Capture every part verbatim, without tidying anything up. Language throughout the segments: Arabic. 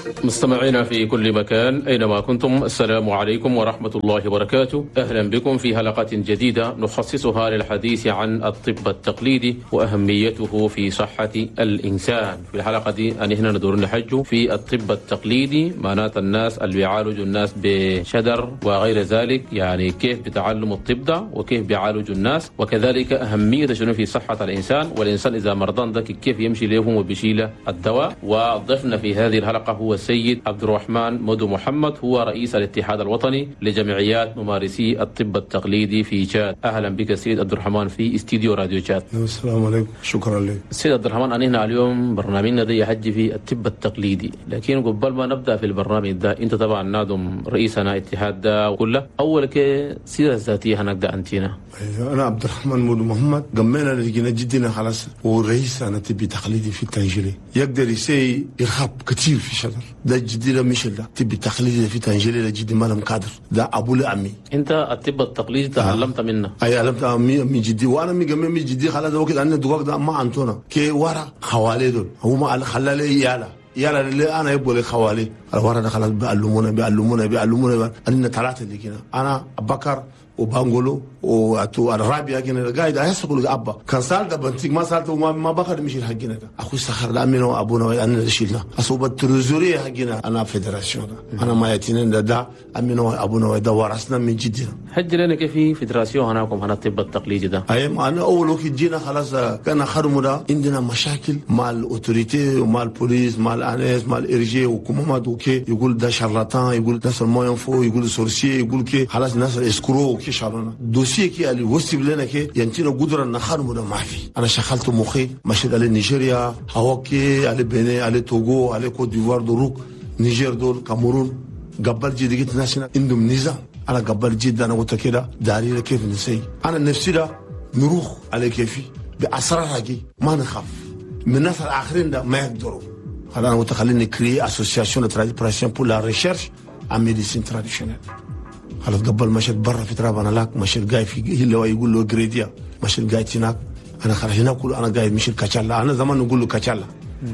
مستمعينا في كل مكان أينما كنتم، السلام عليكم ورحمة الله وبركاته. أهلا بكم في حلقة جديدة نخصصها للحديث عن الطب التقليدي وأهميته في صحة الإنسان. في الحلقة دي أنهنا ندور نحج في الطب التقليدي، معنات الناس اللي بيعالجوا الناس بشدر وغير ذلك، يعني كيف بتعلموا الطب ده وكيف بيعالجوا الناس، وكذلك أهمية شنو في صحة الإنسان، والإنسان إذا مرضان ده كيف يمشي لهم وبيشيل الدواء. وضيفنا في هذه الحلقة هو السيد عبد الرحمن مدو محمد، هو رئيس الاتحاد الوطني لجمعيات ممارسي الطب التقليدي في تشاد. اهلا بك سيد عبد الرحمن في استديو راديو تشاد. السلام عليكم، شكرا لك سيد عبد الرحمن. أنا اليوم برنامجنا ده يحجي في الطب التقليدي، لكن قبل ما نبدا في البرنامج ده انت طبعا نادم رئيسنا اتحاد ده وكله، اول كده سيره ذاتيه هنبدا انتينا. انا عبد الرحمن مدو محمد، قمينا لقينا جدنا خلاص، ورئيس انا طبي تقليدي في التنجيلي، يقدر يسوي ارهاب كثير في شدر ده. جدي مش ده طبي تقليدي في تنجيلي، لجدي مالهم قادر ده ابو لامي. انت الطب التقليدي تعلمت آه. منه؟ اي علمت من جدي، وانا من قمي من جدي خلاص وقت ان الدقاق ده ما انتونا كي ورا خوالي دول هم خلى لي يالا يالا اللي انا يبغى لي خوالي الورا ده خلاص بيعلمونا بيعلمونا بيعلمونا انا ثلاثه اللي كده، انا بكر وبانجولو واتو الرابيا كده قاعد احسب ابا كان سال ده بنتي ما سالت ما, ما بقدر مشي حقنا ده اخو سخر ده امين وابونا انا شيلنا اصوب التريزوري حقنا انا فيدراسيون انا ما يتينن ده, ده امين وابونا ده ورثنا من جدنا. حج لنا كيف في فيدراسيون هناكم هنا الطب التقليدي ده؟ اي انا اول وقت جينا خلاص كان خرمو ده عندنا مشاكل مع الاوتوريتي ومع البوليس مع الانس مع الارجي وكمما دوكي، يقول ده شارلاتان، يقول ده سلمان ينفو، يقول سورسي، يقول كي خلاص الناس اسكرو كي شارلنا دوسي كي اللي وصل لنا كي ينتينا قدره نخرمو ده ما في. انا شغلت مخي مشيت على نيجيريا، هواكي، على بني، على توغو، على كوت ديفوار، دروك نيجر دول كاميرون، قبل جي دقيت ناسنا عندهم نظام. انا قبل جدا انا قلت كده داري كيف نسي انا نفسي ده نروح على كيفي باسرارها كي ما نخاف من الناس الاخرين ده ما يقدروا. انا قلت خليني كري اسوسياسيون تراديسيون بور لا ريشيرش ان ميديسين تراديشنال. خلاص قبل مشيت برا في تراب انا لاك مشيت جاي في اللي هو يقول له جريديا، مشيت جاي هناك انا خلاص هناك كل انا جاي مشيت كاتشالا. انا زمان نقول له كاتشالا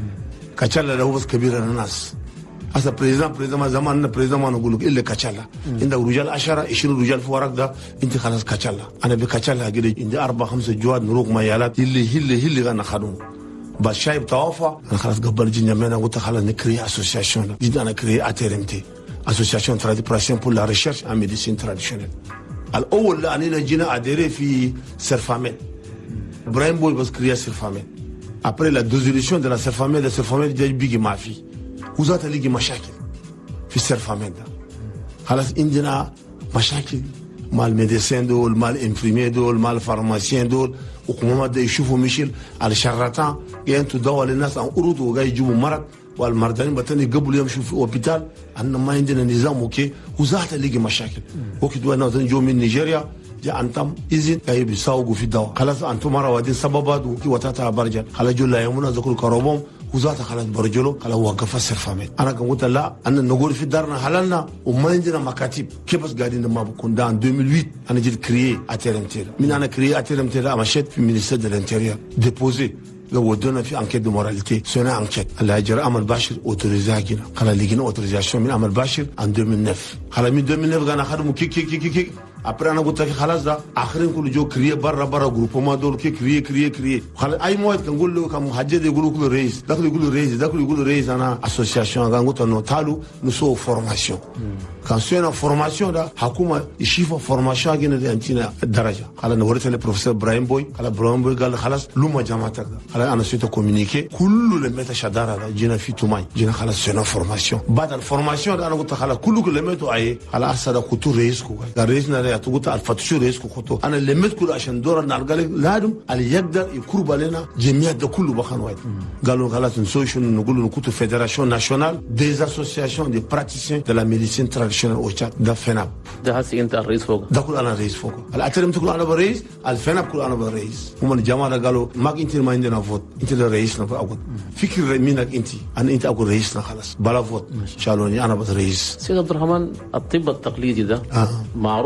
كاتشالا ده هو بس كبير الناس. هسه بريزيدنت بريزيدنت زمان بريزيدنت ما نقول لك الا كاتشالا. عندك رجال عشرة عشرين رجال في ورق ده انت خلاص كاتشالا. انا بكاتشالا كده عندي اربع خمسه جواد نروح ميالات اللي اللي اللي انا خدوه بس شايب توفى. انا خلاص قبل جينا انا قلت خلاص نكري اسوسياسيون جدا، انا كري اترمتي اسوسياسيون تراديسيون بور لا ريشيرش ان ميديسين تراديشنال. الاول انا جينا اديري في سيرفاميل ابراهيم بوي بس كريا سيرفاميل. ابري لا ديزوليسيون دو لا سيرفاميل، لا سيرفاميل جاي بيجي ما في وزات اللي مشاكل في السيرفاميل ده. خلاص عندنا مشاكل مع الميديسين دول، مع الانفريمي دول، مع الفارماسيين دول، وكمان ده يشوفوا ميشيل على شرطان جايين تدوا للناس عن قرود وجاي يجيبوا مرض، والمرضانين بتاني قبل يمشوا في الأوبيتال. أنا ما عندنا نظام اوكي وزات اللي مشاكل. وقت وانا جو من نيجيريا جاء انتم اذن جاي بيساوقوا في الدواء. خلاص انتم مره وادين سببات وكي وتاتا برجل خلاص جو لا يمنا ذكر كروبهم وزات خلاص برجلو خلاص وقف السرفامين. انا كنت قلت لا انا نقول في دارنا حلالنا وما عندنا مكاتب كيف بس قاعدين ما بكون ده ألفين وثمانية. انا جيت كريي اتيرمتير من انا كريي اتيرمتير مشيت في مينيستير دو الانتيريور ديبوزي لو ودونا في انكيت دو موراليتي سونا انكيت اللي هجر امل باشر اوتوريزاكينا خلاص لقينا اوتوريزاسيون من امل باشر ان ألفين وتسعة. خلاص من ألفين وتسعة انا خدموا كي كي كي كي après انا قلت لك خلاص ده اخرين كله جو كريه برا برا جروب ما دول كي كريه كريه كريه خلاص اي مواد كان نقول له كان محدد يقولوا كله رئيس داخل يقولوا رئيس داخل يقولوا رئيس انا اسوسياسيون كان قلت انه تعالوا نسوي فورماسيون. كان سوينا فورماسيون ده حكومه يشوفوا فورماسيون كده دي انتنا الدرجه. خلاص نورت البروفيسور ابراهيم بوي خلاص ابراهيم بوي قال خلاص لما جامعتك ده خلاص انا سويت كومونيكي كله لميت شداره جينا في توماي جينا خلاص سوينا فورماسيون. بعد الفورماسيون انا قلت خلاص كله لميته اي خلاص هذا كنت رئيس كو قال رئيسنا ده قلت الفتش رئيسكم خطو انا لميت كله عشان دور نرجع لازم اللي يقدر يقرب علينا جميع ده كله بخان واحد. قالوا خلاص نسوي شنو نقول نكتب فيدراسيون ناسيونال دي اسوسياسيون دي براتيسيان دو لا ميديسين تراديشنال اوتشات ده فناب. ده هسي انت الرئيس فوق ده كل انا رئيس فوق الاترم تقول انا برئيس الفناب كل انا برئيس. هم الجماعه قالوا ما انت ما عندنا فوت انت الرئيسنا اقول فكر منك انت انا انت اقول رئيسنا خلاص بلا فوت شالوني انا بس رئيس. سيد عبد الرحمن الطب التقليدي ده آه. معروف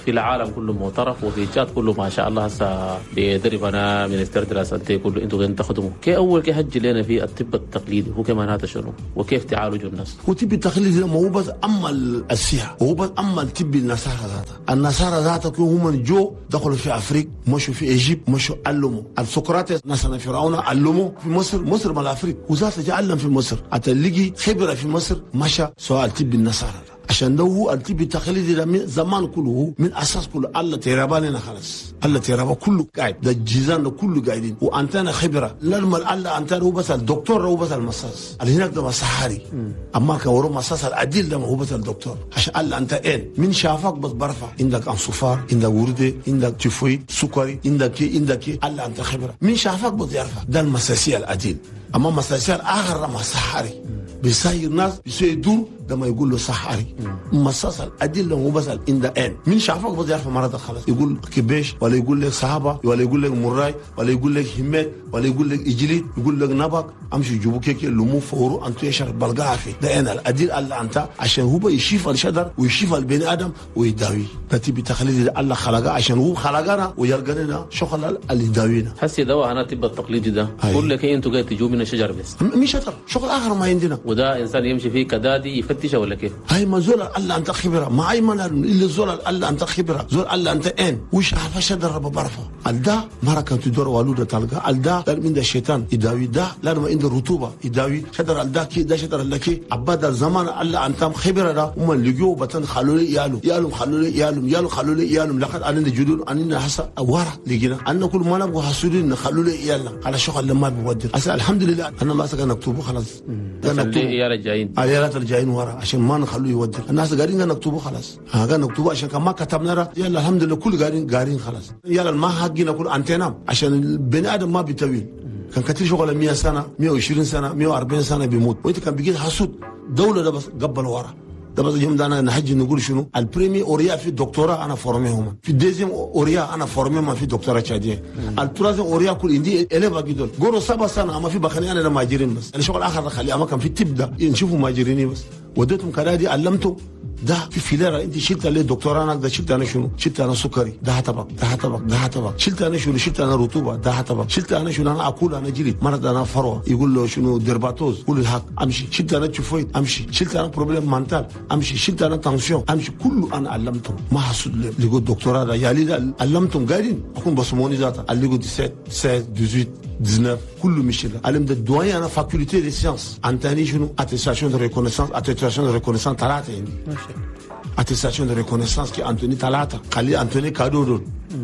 في العالم كله معترف، وفي تشاد كله ما شاء الله هسه بيدربنا مينستر دراسات كله انتوا قاعدين تخدموا. كي اول كي هج لنا في الطب التقليدي هو كمان هذا شنو وكيف تعالجوا الناس؟ هو الطب التقليدي ما هو بس اما السياحه، هو بس اما الطب النصارى ذاته. النصارى ذاته هم جو دخلوا في افريقيا، مشوا في ايجيبت، مشوا علموا السقراط مثلا فرعون علموا في مصر، مصر مال افريقيا، وذاته جعلم في مصر هتلاقي خبره في مصر مشى سواء الطب النصارى عشان ده هو الطب التقليدي ده من زمان كله من اساس كله. الله تيرابا لنا خلاص، الله تيرابا كله قاعد، ده الجيزان ده كله قاعدين، وانتنا خبره لما الله انتنا هو بس الدكتور، هو بس المصاص اللي هناك ده مسحاري، اما كان ورا مصاص العديل ده هو بس الدكتور. عشان الله انت اين من شافك بس برفع، عندك انصفار، عندك ورده، عندك تيفويد، سكري، عندك عندك الله انت خبره من شافك بس يرفع. ده المساسيه العديل. اما مساسيه الاخر مسحاري بيساير ناس بيسوي دور ده ما يقول له صحاري. مصاص الادله هو بس ان ذا ان من شافك بس يعرف مرض خلاص، يقول كبيش ولا يقول لك صحابه ولا يقول لك مراي ولا يقول لك همات ولا يقول لك اجليد، يقول لك نبق امشي يجيبوا كيك لمو فورو انت يشرب بلقاها في ده انا الادله الله انت عشان هو يشيف الشجر ويشيف البني ادم ويداوي. ده تبي تخليد الله خلقه عشان هو خلقنا ويرجعنا شغل اللي يداوينا. هسي دواء انا طب التقليدي ده بقول لك انتوا قاعد تجوا من الشجر بس مش شجر، شغل اخر ما عندنا. وده انسان يمشي فيه كدادي يفتشه ولا كيف؟ هاي ما زول الله انت خبره، ما اي من الا زول الله انت خبره، زول الله انت ان وش عارف شجر بعرفه. الدا مره كانت تدور والوده تلقى الدا لا من الشيطان يداوي، ده لا ما عنده رطوبه يداوي شجر الدا كي ده شجر لك عباد الزمان الله انت خبره ده هم لقوا بتن خلوا لي يالو يالو خلوا لي يالو يالو خلوا لي يالو لقد انا جدود انا حسا ورا لقينا ان كل ما نبغى حسودين خلوا لي يالنا على شغل لما بودر. الحمد لله انا ما سكن نكتبه خلاص، انا اكتب يا رجعين العيالات الجايين ورا عشان ما نخلوه يودر. الناس قاعدين نكتبه خلاص، ها قاعدين نكتبه عشان كان ما كتبنا يلا الحمد لله كل قاعدين قاعدين خلاص. يلا ما حقنا كل انتنا عشان البني ادم ما بيطول. كان كثير شغل مية سنه مية وعشرين سنه مية وأربعين سنه بيموت، وانت كان بيجي حسود دوله ده بس قبل ورا. ده بس اليوم ده انا نحج نقول شنو البريمي اوريا في الدكتوراه انا فورميهم، في الديزيم اوريا انا فورميهم في الدكتوراه تشاديه، الترازم اوريا كل عندي اليفا جدول قولوا سبع سنه اما في بخلي انا ماجرين بس الشغل اخر خلي اما كان في تبدا نشوفوا ماجريني بس وديتهم كنادي علمته ده في فيلره انت شلت عليه دكتوراه انا ده شلت انا شنو شلت انا سكري ده هتبق ده هتبق ده هتبق شلت انا شنو شلت انا رطوبه ده هتبق شلت انا شنو انا اكل انا جلد مرض انا فروه يقول له شنو ديرباتوز قول الحق امشي شلت انا تشوفيت امشي شلت انا بروبليم مانتال امشي شلت انا تنسيون امشي كله انا علمتهم ما حسود لي لقوا الدكتوراه ده يا لي علمتهم قاعدين اكون بصموني ذاته اللي لقوا سبعة ستة ثمانية دix-neuf كله مشي ده علم ده الدوايا انا فاكولتي دي سيانس انتاني شنو اتستاسيون دو ريكونيسانس اتستاسيون دو ريكونيسانس ثلاثه عندي اتستاسيون دو ريكونيسانس كي انتوني ثلاثه خلي انتوني كادو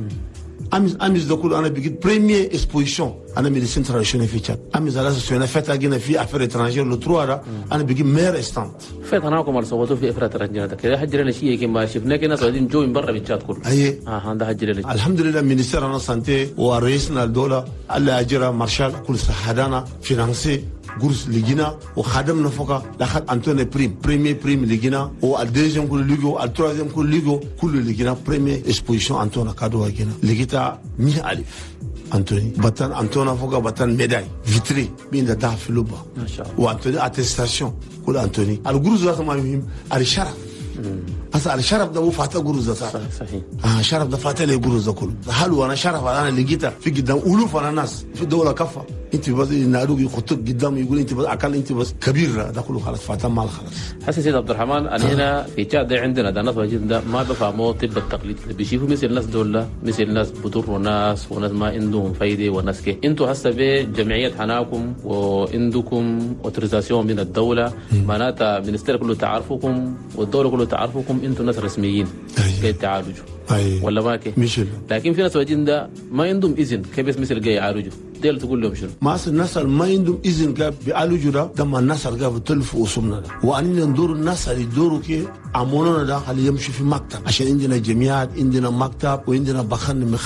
امز امز ده كله انا بيجي بريمير اكسبوزيشن انا ميديسين تراديشنال في تشاد امز على سينا فتا جينا في افير اترانجير لو تروا انا بيجي مير استانت فتناكم على صوتو في افير اترانجير ده كده حجرنا شيء كما شفنا كنا قاعدين جو من برا بالتشاد كله اي اه هذا حجرنا الحمد لله مينستر انا سانتي ورئيسنا الدوله الله اجرا مارشال كل سحدانا فينانسي غورس لجينا وخدمنا فوق لحد انتوني بريم بريمير بريم لجينا والديزيوم كل ليغو التروازيوم كل ليغو كل لجينا بريمير اكسبوزيشن انتونا كادو لجينا لجيتا مية ألف انتوني باتان انتونا فوق باتان ميداي فيتري بين ده في لوبا ما شاء الله وانتوني اتستاسيون كل انتوني الغروز ذات ما مهم الشرف هسا الشرف ده مو فاتح غروز ده صحيح اه شرف ده فاتح لي غروز ده كله حلو انا شرف انا اللي جيت في قدام الوف انا ناس في الدوله كفى انت بس نادوك يخطك قدام يقول انت بس اكل انت بس كبير ده كله خلاص فاتح مال خلاص. حسن سيد عبد الرحمن انا هنا في تشاد عندنا ده ناس جدا ما بفهموا طب التقليد بيشوفوا مثل الناس دول مثل ناس بضروا ناس وناس ما عندهم فايده وناس كده. انتوا هسه بجمعيه حناكم وعندكم اوتوريزاسيون من الدوله معناتها المنستير كله تعرفكم والدوله كله تعرفكم انتوا ناس رسميين كيف تعالجوا أيه. ولا ما كيف مش لكن في ناس واجين ده ما عندهم اذن كيف مثل جاي يعالجوا ديل تقول لهم شنو ما الناس ما عندهم اذن كيف بيعالجوا ده ده ما الناس اللي بتلفوا اسمنا ده واننا ندور الناس اللي يدوروا كي عمونا ده اللي يمشي في مكتب عشان عندنا جمعيات عندنا مكتب وعندنا بخن مخص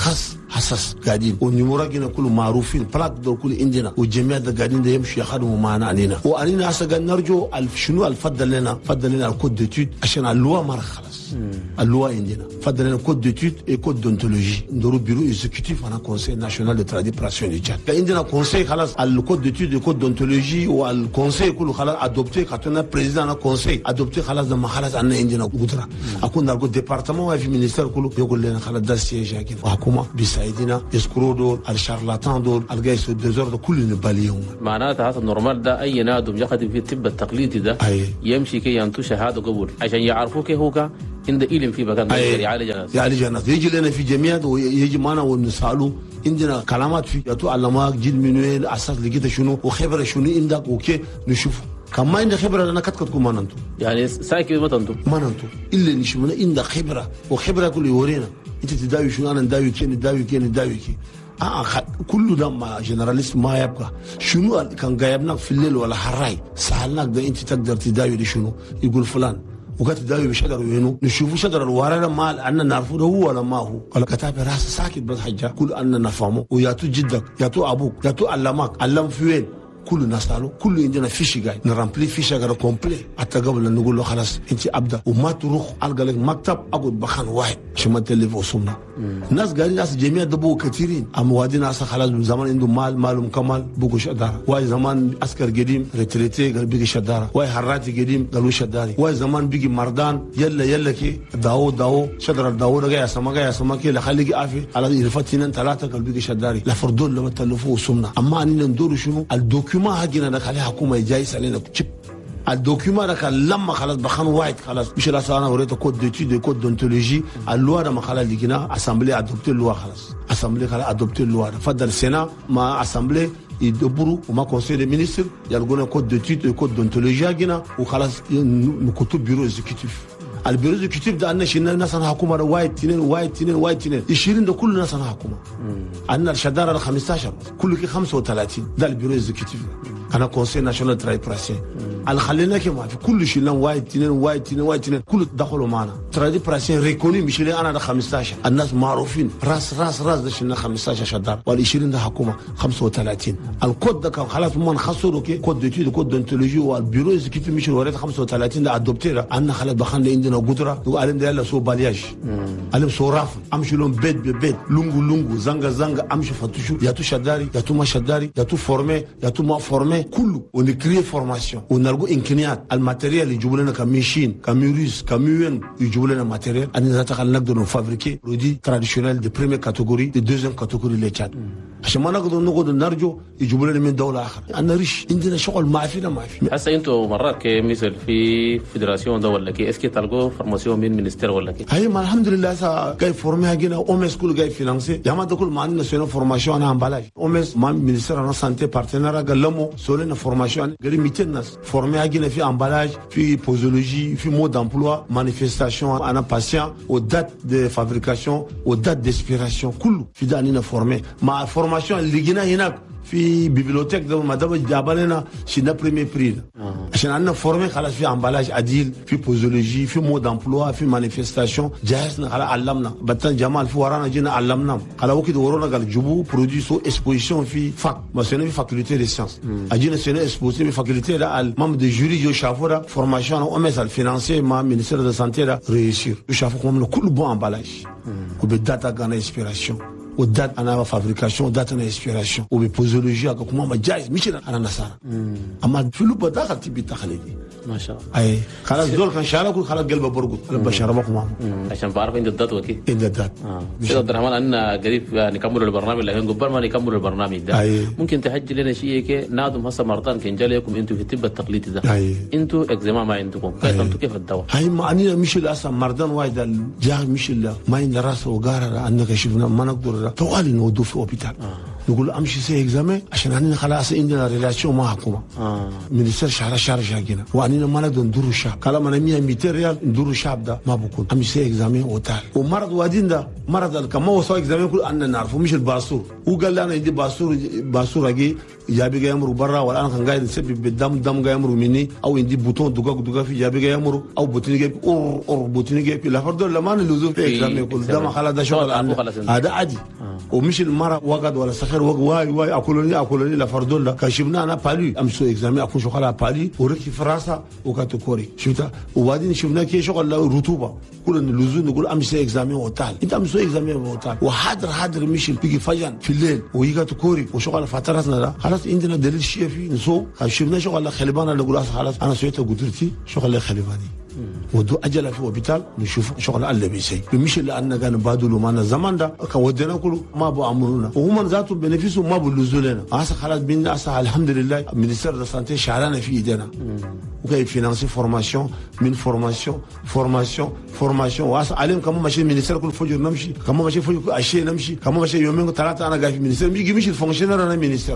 حساس قاعدين ونمرقنا كله معروفين بلاك دول كل عندنا والجميع ده قاعدين ده يمشي يخدموا معنا علينا وأنينا هسه قاعد نرجو شنو الفضل لنا فضل لنا الكود ديتود عشان اللوا مرة خلاص اللوا عندنا فضل لنا كود ديتود اي كود دونتولوجي نديرو بيرو اكزيكتيف انا كونسي ناسيونال دو تراديبراسيون دي جات عندنا كونسي خلاص الكود ديتود اي كود دونتولوجي والكونسي كله خلاص ادوبتي كاتنا بريزيدان انا كونسي ادوبتي خلاص لما خلاص عندنا عندنا قدره اكون نرجو ديبارتمون في مينيستير كله يقول لنا خلاص ده سيجا كيف وحكومه بيساعدنا يسكروا دول الشارلاتان دول الجايس الدزور كل نباليهم معناتها هذا النورمال ده اي نادم يخدم في الطب التقليدي ده أي. يمشي كي ينتو شهاده قبول عشان يعرفوا كيف هو عند إلم في مكان يعالج الناس يعالج الناس يجي لنا في جمعيات ويجي معنا ونسأله عندنا كلامات في يتو علماء جيل منوين اساس لقيت شنو وخبره شنو عندك وكي نشوف كما عندك خبره لنا كتكتكم ما ننتو يعني ساكي ما تنتو ما ننتو الا نشوفنا عندك خبره وخبره كل يورينا انت تداوي شنو انا نداوي كي نداوي كي نداوي كي اه كله ده ما جنراليست ما يبقى شنو كان جايبنا في الليل ولا حراي سالناك ده انت تقدر تداوي دي شنو يقول فلان وقت داوي بشجر وينو نشوفوا شجر الورا ما أننا نعرفه هو ولا ما هو ولا كتاب راس ساكت بس حاجة كل أننا نفهمه وياتو جدك ياتو أبوك ياتو علمك علم في وين كل الناس قالوا كل عندنا فيش جاي نرامبلي فيش غير كومبلي حتى قبل أن نقول له خلاص أنت أبدأ وما تروح ألقى لك مكتب أقعد بخان واحد عشان ما تلف وصمنا الناس قالوا ناس جميع دبوا كثيرين أموادين ناس خلاص من زمان عندهم مال مالهم كمال بقوا شدارة واي زمان عسكر قديم ريتريتي قال بيجي شدارة واي حراتي قديم قالوا شداري واي زمان بيجي مردان يلا يلا كي داو داو شدر داو رجع سما جاي سما كي لخليك عافي على يرفتين ثلاثة قال بيجي شداري لا فردون لما تلفوا وصمنا أما أننا ندور شنو الدوكيوم ما هجينا نخليها حكومة جايس علينا تشيب الدوكيومون ده كان لما خلاص بخان واحد خلاص مش لا انا وريته كود ديتود كود دونتولوجي اللوا ده ما خلاص لقينا اسامبلي ادوبتي اللوا خلاص اسامبلي خلاص ادوبتي اللوا فضل السنه ما اسامبلي يدبروا وما كونسي دي مينيستر يلقونا كود ديتود كود دونتولوجي هنا وخلاص نكتب بيرو اكزيكتيف البيرو الاكزيكتيف ده أن شلنا الناس أنا حكومة وايد تنين وايد تنين وايد تنين يشيلين ده كل الناس أنا حكومة عندنا الشدارة ده خمستاشر كل كي خمسة وثلاثين ده البيرو الاكزيكتيف أنا كونسي ناشونال تراديبراسيون اللي خلينا كي ما في كل شيلنا وايد تنين وايد تنين وايد تنين كل دخلوا معنا تراديبراسيون ريكوني مشيلين أنا ده خمستاشر الناس معروفين راس راس راس ده شلنا خمستاشر شدارة واليشيلين ده حكومة خمسة وثلاثين الكود ده كان خلاص ما نخسره كي كود ديتود كود دونتولوجي والبيرو الاكزيكتيف مشي وريت خمسة وثلاثين ده أدوبتي ده أنا خلاص بخان عندنا قدرة وقالين ده يلا سو بالياج قالين سو رافل امشي لهم بيت ببيت لونغو لونغو زنقه زنقه امشي فتشو ياتو شداري ياتو ما شداري ياتو فورمي ياتو ما فورمي كله ونكري فورماسيون ونلقوا امكانيات الماتيريال اللي يجيبوا لنا كميشين كميوريس كميون يجيبوا لنا ماتيريال انا ذات خلينا نقدر نفابريكي برودي تراديشنال دي بريمير كاتيجوري دي دوزيام كاتيجوري اللي كان عشان ما نقدر نقعد نرجو يجيبوا لنا من دوله اخرى انا ريش عندنا شغل ما فينا ما في هسه انتوا مرات كمثل في فيدراسيون ده ولا كي اسكي تلقوا فورماسيون من مينستير ولا كي هاي ما الحمد لله سا جاي فورمي هاجينا اومس كل جاي فينانسي يا ما ده كل ما عندنا سنه فورماسيون انا امبالاج اومس ما مينستير انا سانتي بارتنير قال لهم سولنا فورماسيون قال ميتين ناس فورمي هاجينا في امبالاج في بوزولوجي في مود امبلوا مانيفستاسيون انا باسيون او دات دي فابريكاسيون او دات ديسبيراسيون كله في دانينا فورمي مع فورماسيون اللي جينا هناك في بيبليوتيك ده ما دام جابلنا شينا بريمير بري عشان عندنا فورمي خلاص في امبالاج عديل في بوزولوجي في مود امبلوا في مانيفستاسيون جاهزنا خلاص علمنا بتن جمال في ورانا جينا علمنا على وقت ورانا قال جيبوا برودوي سو اكسبوزيشن في فاك ما سنه في فاكولتي دي سيانس اجينا سنه اكسبوزي في فاكولتي ده المام دي جوري جو شافورا فورماسيون او ام اس الفينانسي ما مينستير دو سانتي ده ريسير شافو كوم كل بون امبالاج وبداتا غانا انسبيراسيون ودات انا فابريكاسيون ودات انا انسبيراسيون وببوزولوجي كما ما جايز مش انا نصارى اما فيلو دخل تبي تخليدي ما شاء الله اي خلاص دول كان شارك خلاص قلبه برقد قلبه شربكم عشان بعرف عند الدات وكي عند الدات اه سيد عبد الرحمن ان قريب نكمل البرنامج لكن قبل ما نكمل البرنامج ده أي. ممكن تحجي لنا شيء كي نادم هسه مرتان كان جالكم انتوا في الطب التقليدي ده انتوا اكزيما ما عندكم كيف انتوا كيف الدواء هاي معني مش الاصلا مرضان واحد جاه مش ما عند راسه وقارة انك شفنا ما نقدر طوالي نودوه في اوبيتال نقول امشي سي اكزامي عشان انا خلاص عندنا ريلاسيون مع حكومه اه مينستر شهر شهر جاكينا واننا ما نقدر ندور الشعب كلام انا مية ميتين ريال ندور الشعب ده ما بكون امشي سي اكزامي اوتال ومرض وادين ده مرض كما هو سو اكزامي كل انا نعرفه مش الباسور هو قال لي انا عندي باسور باسور اجي جابي جاي يمرق برا، والان كان قاعد يسبب بالدم، دم جاي يمرق مني، او عندي بوتون دقاق دقاق في جابي جاي يمرق، او بوتيني جاي اور اور بوتيني جاي لا فرد ولا ما نلزم في اكرام يقول ده ما خلاص ده شغل هذا عادي. ومش المرة وقت ولا سخر وقت واي واي اكلوني اكلوني لا فرد ولا كشفنا انا بالي امسو اكزامي اكون شغل على بالي وركي في راسها وكاتو كوري شفتها. وبعدين شفنا كي شغل رطوبه كل اللزوم نقول امسو اكزامي وتعال انت امسو اكزامي وتعال وحاضر حاضر مش بيجي فجأة في الليل ويجي تكوري وشغل فترتنا ده خلاص عندنا دليل شيء فيه نسو شفنا شغل خلبان اللي يقول خلاص انا سويت قدرتي شغل خلباني ودو اجل في وبيتال نشوف شغل اللي بيسي مش اللي انا كان بادلو معنا الزمان ده كان ودينا كله ما بو امرنا وهم ذاته بنفسهم ما بيلزوا لنا هسه خلاص بينا هسه الحمد لله المينستير دو سانتي شعلنا في ايدينا وكاي فينانسي فورماسيون من فورماسيون فورماسيون فورماسيون وهسه عليهم كمان ماشي المينستير كل فجر نمشي كمان ماشي فجر اشي نمشي كمان ماشي يومين ثلاثه انا قاعد في المينستير بيجي مش الفونكشنير انا مينستير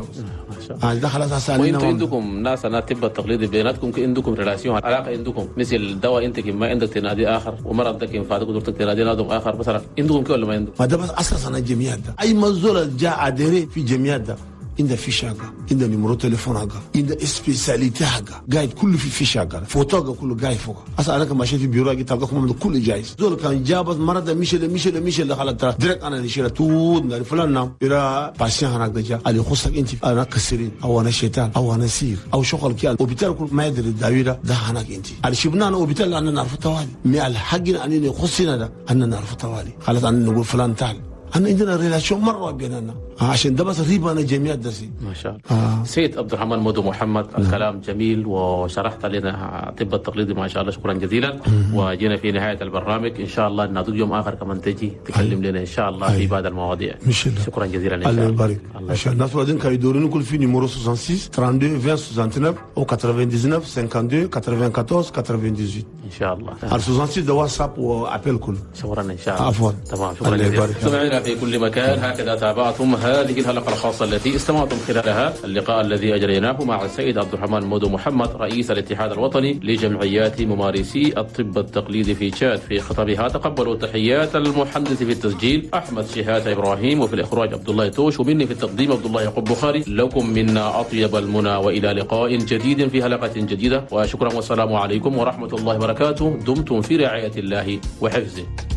اه ده خلاص هسه وانتم عندكم ناس انا الطب التقليدي بيناتكم عندكم ريلاسيون علاقه عندكم مثل دواء انت ما عندك تنادي اخر ومرض ده كيف فاتك دكتور تنادي نادم اخر مثلا عندكم كده ولا ما عندكم؟ ما ده بس اساسا الجمعيات ده اي مزول جاء ادري في جمعيات ده عنده فيش حاجه عنده نمرو تليفون حاجه عنده سبيساليتي حاجه قاعد كله في فيش حاجه فوتوغا كله قاعد فوق اصلا انا كان ماشي في بيرو اجي تلقاكم من كل جايز دول كان جاب مرض ميشل ميشل ميشل خلاص ترى ديريكت انا نشيل تود فلان نام الى باسيان هناك جا اللي خصك انت انا كسرين او انا شيطان او انا سير او شغل كيال وبالتالي كل ما يدري الداويره ده هناك انت على شبنا انا وبالتالي انا نعرف توالي مع الحق انني يخصنا ده انا نعرف توالي خلاص انا نقول فلان تعال أنا عندنا ريلاسيون مرة بيننا عشان ده بس ريبة أنا جميع دسي ما شاء الله. آه. سيد عبد الرحمن مودو محمد الكلام جميل وشرحت لنا الطب التقليدي ما شاء الله شكرا جزيلا. وجينا في نهاية البرنامج إن شاء الله نعطيك يوم آخر كمان تجي تكلم لنا إن شاء الله في بعض المواضيع. شكرا جزيلا إن شاء الله. الله يبارك. الله يبارك. الناس بعدين كانوا يدورون كل في نيمورو ستة وستين ثلاثين عشرين تسعة وتسعين أو تسعة وتسعين خمسة وثمانين أربعة عشر تسعة وثمانين إن شاء الله. على ستة وستين ده واتساب وأبل كله. شكرا إن شاء الله. عفوا. تمام شكرا جزيلا. سمعنا في كل مكان. هكذا تابعتم هذه الحلقة الخاصة التي استمعتم خلالها اللقاء الذي أجريناه مع السيد عبد الرحمن مودو محمد رئيس الاتحاد الوطني لجمعيات ممارسي الطب التقليدي في تشاد. في خطابها تقبلوا تحيات المحدث في التسجيل أحمد شهاد إبراهيم وفي الإخراج عبد الله توش ومني في التقديم عبد الله يعقوب بخاري. لكم منا أطيب المنى وإلى لقاء جديد في حلقة جديدة وشكرا والسلام عليكم ورحمة الله وبركاته. دمتم في رعاية الله وحفظه.